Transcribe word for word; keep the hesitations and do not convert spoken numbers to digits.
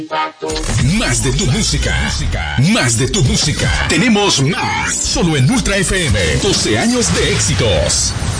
Más de tu música. Más de tu música. Tenemos más. Solo en Ultra F M. doce años de éxitos.